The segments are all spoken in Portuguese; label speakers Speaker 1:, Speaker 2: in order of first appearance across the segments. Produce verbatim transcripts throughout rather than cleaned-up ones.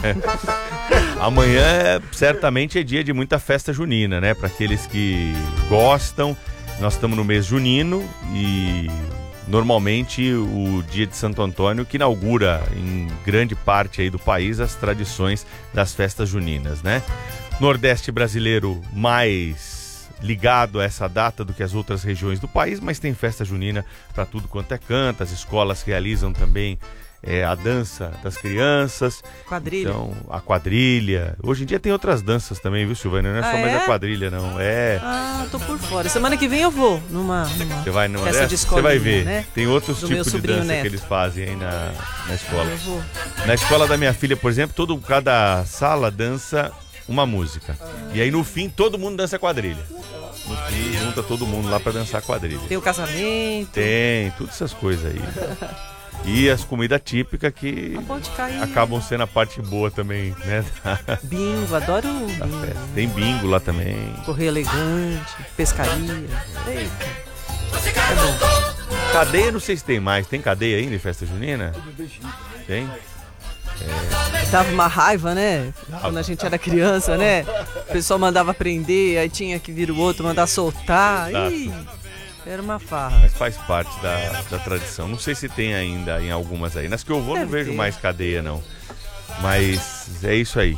Speaker 1: Amanhã certamente é dia de muita festa junina, né? Para aqueles que gostam, nós estamos no mês junino e normalmente o dia de Santo Antônio que inaugura em grande parte aí do país as tradições das festas juninas, né? Nordeste brasileiro mais ligado a essa data do que as outras regiões do país, mas tem festa junina para tudo quanto é canto, as escolas realizam também É, a dança das crianças.
Speaker 2: Quadrilha.
Speaker 1: Então, a quadrilha. Hoje em dia tem outras danças também, viu, Silvânia? Não é
Speaker 2: ah,
Speaker 1: só
Speaker 2: é?
Speaker 1: mais a quadrilha, não. É.
Speaker 2: Ah, tô por fora. Semana que vem eu vou numa, numa
Speaker 1: Você vai numa
Speaker 2: festa
Speaker 1: dessa?
Speaker 2: de escola.
Speaker 1: Você vai ver.
Speaker 2: Né?
Speaker 1: Tem outros
Speaker 2: Do
Speaker 1: tipos de dança
Speaker 2: Neto.
Speaker 1: que eles fazem aí na, na escola.
Speaker 2: Eu vou.
Speaker 1: Na escola da minha filha, por exemplo, todo, cada sala dança uma música. E aí no fim todo mundo dança quadrilha. No fim junta todo mundo lá pra dançar quadrilha.
Speaker 2: Tem o casamento.
Speaker 1: Tem, todas essas coisas aí. E as comidas típicas que acabam sendo a parte boa também, né?
Speaker 2: Bingo, adoro o bingo.
Speaker 1: Festa. Tem bingo lá também.
Speaker 2: Correio elegante, pescaria. Eita. É bom.
Speaker 1: Cadeia não sei se tem mais. Tem cadeia ainda em festa junina? Tem?
Speaker 2: É... Dava uma raiva, né? Quando a gente era criança, né? O pessoal mandava prender, aí tinha que vir o outro, mandar soltar. Ih, era uma farra.
Speaker 1: Mas faz parte da, da tradição. Não sei se tem ainda em algumas aí. Nas que eu vou Deve não vejo ter. mais cadeia, não. Mas é isso aí.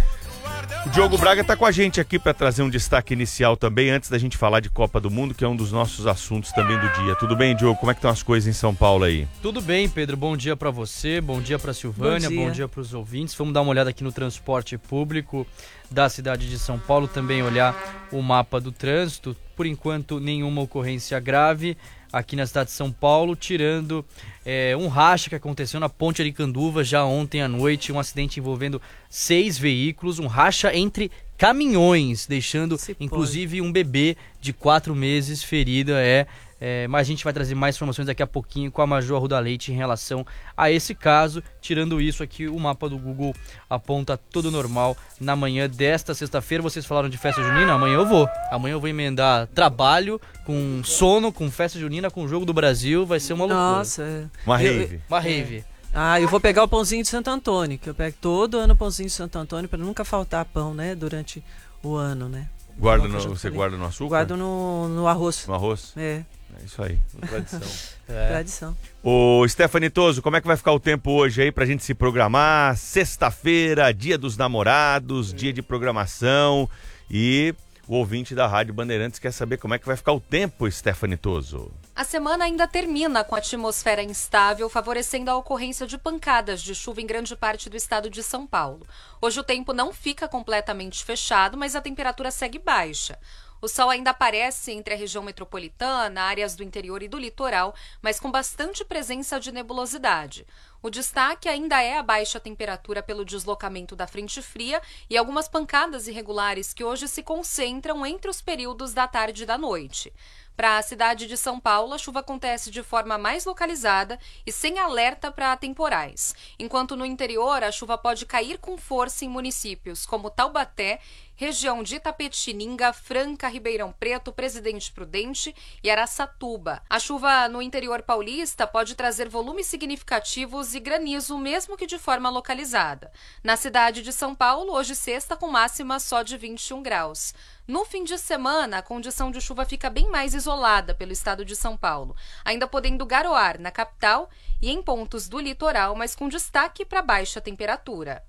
Speaker 1: O Diogo Braga está com a gente aqui para trazer um destaque inicial também, antes da gente falar de Copa do Mundo, que é um dos nossos assuntos também do dia. Tudo bem, Diogo? Como é que estão as coisas em São Paulo aí?
Speaker 3: Tudo bem, Pedro. Bom dia para você, bom dia para Silvânia, bom dia, bom dia para os ouvintes. Vamos dar uma olhada aqui no transporte público da cidade de São Paulo, também olhar o mapa do trânsito. Por enquanto, nenhuma ocorrência grave aqui na cidade de São Paulo, tirando é, um racha que aconteceu na Ponte Aricanduva já ontem à noite, um acidente envolvendo seis veículos, um racha entre caminhões, deixando Se inclusive pode. um bebê de quatro meses ferido. É, é, mas a gente vai trazer mais informações daqui a pouquinho com a Major Arruda Leite em relação a esse caso. Tirando isso aqui, o mapa do Google aponta tudo normal na manhã desta sexta-feira. Vocês falaram de festa junina? Amanhã eu vou. Amanhã eu vou emendar trabalho com sono, com festa junina, com o Jogo do Brasil. Vai ser uma loucura.
Speaker 2: Nossa.
Speaker 1: Uma rave.
Speaker 3: Uma rave.
Speaker 2: Ah, eu vou pegar o pãozinho de Santo Antônio, que eu pego todo ano o pãozinho de Santo Antônio para nunca faltar pão, né, durante o ano, né?
Speaker 1: Guarda no, você falei. guarda no açúcar?
Speaker 2: Guardo no, no arroz.
Speaker 1: No arroz?
Speaker 2: É.
Speaker 1: É isso aí, tradição.
Speaker 2: é. Tradição.
Speaker 1: Ô, Stephanie Toso, como é que vai ficar o tempo hoje aí pra gente se programar? Sexta-feira, dia dos namorados, dia de programação, e o ouvinte da Rádio Bandeirantes quer saber como é que vai ficar o tempo, Stephanie Toso.
Speaker 4: A semana ainda termina com a atmosfera instável, favorecendo a ocorrência de pancadas de chuva em grande parte do estado de São Paulo. Hoje o tempo não fica completamente fechado, mas a temperatura segue baixa. O sol ainda aparece entre a região metropolitana, áreas do interior e do litoral, mas com bastante presença de nebulosidade. O destaque ainda é a baixa temperatura pelo deslocamento da frente fria e algumas pancadas irregulares que hoje se concentram entre os períodos da tarde e da noite. Para a cidade de São Paulo, a chuva acontece de forma mais localizada e sem alerta para temporais, enquanto no interior a chuva pode cair com força em municípios como Taubaté, região de Itapetininga, Franca, Ribeirão Preto, Presidente Prudente e Araçatuba. A chuva no interior paulista pode trazer volumes significativos e granizo, mesmo que de forma localizada. Na cidade de São Paulo, hoje sexta, com máxima só de vinte e um graus. No fim de semana, a condição de chuva fica bem mais isolada pelo estado de São Paulo, ainda podendo garoar na capital e em pontos do litoral, mas com destaque para baixa temperatura.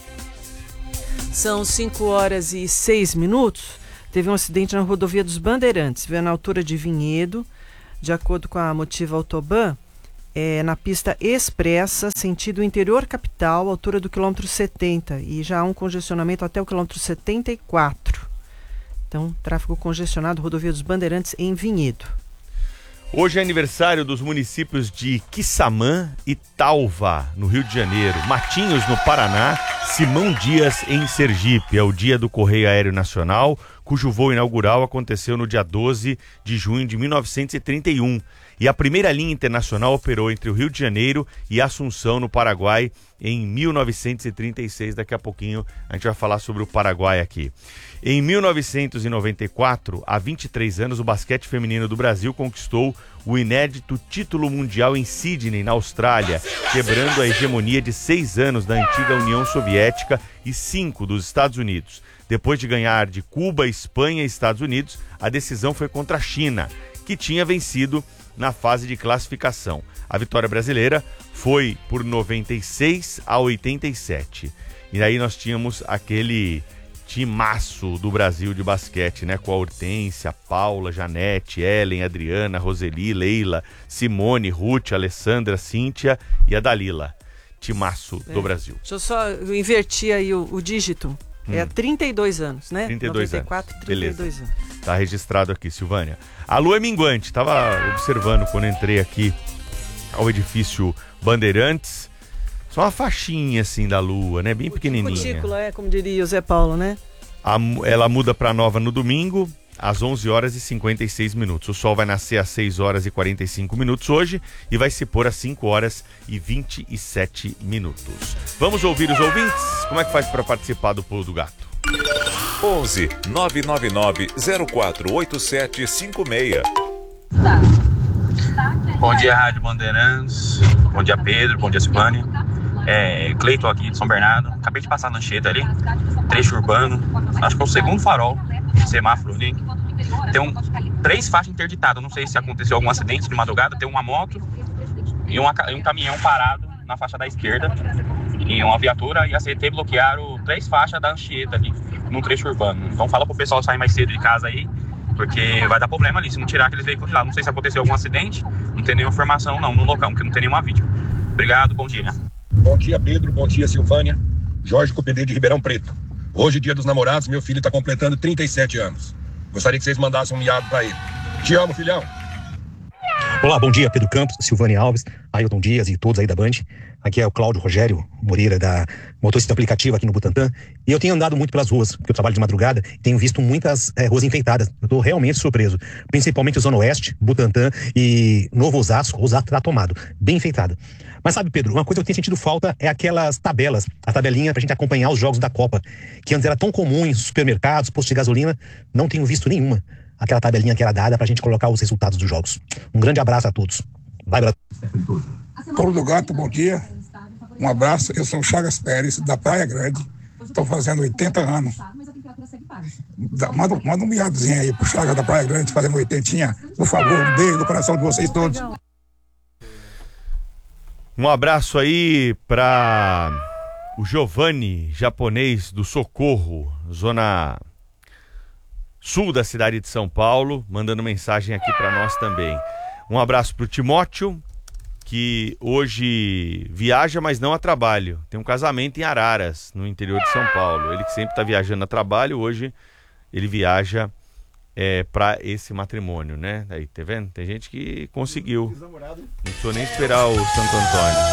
Speaker 2: São cinco horas e seis minutos. Teve um acidente na rodovia dos Bandeirantes, veio na altura de Vinhedo, de acordo com a Motiva Autoban, é, na pista expressa, sentido interior capital, altura do quilômetro setenta, e já há um congestionamento até o quilômetro setenta e quatro. Então, tráfego congestionado, rodovia dos Bandeirantes em Vinhedo.
Speaker 1: Hoje é aniversário dos municípios de Quissamã e Talva, no Rio de Janeiro, Matinhos, no Paraná, Simão Dias, em Sergipe. É o dia do Correio Aéreo Nacional, cujo voo inaugural aconteceu no dia doze de junho de mil novecentos e trinta e um. E a primeira linha internacional operou entre o Rio de Janeiro e Assunção, no Paraguai, em mil novecentos e trinta e seis. Daqui a pouquinho a gente vai falar sobre o Paraguai aqui. Em mil novecentos e noventa e quatro, há vinte e três anos, o basquete feminino do Brasil conquistou o inédito título mundial em Sydney, na Austrália, quebrando a hegemonia de seis anos da antiga União Soviética e cinco dos Estados Unidos. Depois de ganhar de Cuba, Espanha e Estados Unidos, a decisão foi contra a China, que tinha vencido na fase de classificação. A vitória brasileira foi por noventa e seis a oitenta e sete. E aí nós tínhamos aquele timaço do Brasil de basquete, né? Com a Hortência, Paula, Janete, Ellen, Adriana, Roseli, Leila, Simone, Ruth, Alessandra, Cíntia e a Dalila. Timaço é. do Brasil.
Speaker 2: Deixa eu só invertir aí o, o dígito. Hum. É trinta e dois anos, né?
Speaker 1: trinta e dois
Speaker 2: noventa e quatro,
Speaker 1: anos.
Speaker 2: trinta e dois
Speaker 1: Beleza.
Speaker 2: anos.
Speaker 1: Tá registrado aqui, Silvânia. A lua é minguante. Tava observando quando entrei aqui ao edifício Bandeirantes. Só uma faixinha assim da lua, né? Bem pequenininha.
Speaker 2: Cutícula, é, como diria o Zé Paulo, né?
Speaker 1: A, ela muda para nova no domingo, às onze horas e cinquenta e seis minutos. O sol vai nascer às seis horas e quarenta e cinco minutos hoje e vai se pôr às cinco horas e vinte e sete minutos. Vamos ouvir os ouvintes? Como é que faz para participar do Pulo do Gato?
Speaker 5: onze nove nove nove zero quatro oito sete cinco seis.
Speaker 6: Bom dia, Rádio Bandeirantes. Bom dia, Pedro. Bom dia, Silvânia. É, Cleiton aqui de São Bernardo. Acabei de passar na Anchieta ali. Trecho urbano. Acho que é o segundo farol. Semáforo ali. Tem um, três faixas interditadas. Não sei se aconteceu algum acidente de madrugada. Tem uma moto e, uma, e um caminhão parado na faixa da esquerda. E uma viatura e a C T bloquearam três faixas da Anchieta ali, no trecho urbano. Então fala pro pessoal sair mais cedo de casa aí, porque vai dar problema ali se não tirar aqueles veículos de lá. Não sei se aconteceu algum acidente, não tem nenhuma informação não no local, porque não tem nenhuma vídeo. Obrigado, bom dia.
Speaker 7: Bom dia, Pedro, bom dia, Silvânia. Jorge Copedê de Ribeirão Preto. Hoje, dia dos namorados, meu filho está completando trinta e sete anos. Gostaria que vocês mandassem um miado para ele. Te amo, filhão.
Speaker 8: Olá, bom dia, Pedro Campos, Silvânia Alves, Ailton Dias e todos aí da Band. Aqui é o Cláudio Rogério Moreira, da motorista aplicativa aqui no Butantã. E eu tenho andado muito pelas ruas, porque eu trabalho de madrugada, e tenho visto muitas é, ruas enfeitadas. Eu estou realmente surpreso. Principalmente Zona Oeste, Butantã e Novo Osasco. Osasco está tomado, bem enfeitado. Mas sabe, Pedro, uma coisa que eu tenho sentido falta é aquelas tabelas, a tabelinha pra gente acompanhar os jogos da Copa, que antes era tão comum em supermercados, postos de gasolina, não tenho visto nenhuma. Aquela tabelinha que era dada pra gente colocar os resultados dos jogos. Um grande abraço a todos. Vai, Brasil.
Speaker 9: Pulo do Gato, bom dia. Um abraço, eu sou o Chagas Pérez, da Praia Grande. Estou fazendo oitenta anos. Manda, manda um miadozinho aí pro Chagas da Praia Grande, fazendo oitentinha. Por favor, um beijo no coração de vocês todos.
Speaker 1: Um abraço aí para o Giovanni, japonês do Socorro, zona sul da cidade de São Paulo, mandando mensagem aqui para nós também. Um abraço para o Timóteo, que hoje viaja, mas não a trabalho. Tem um casamento em Araras, no interior de São Paulo. Ele que sempre está viajando a trabalho, hoje ele viaja é, para esse matrimônio, né? Aí, tá vendo? Tem gente que conseguiu. Não precisou nem esperar o Santo Antônio.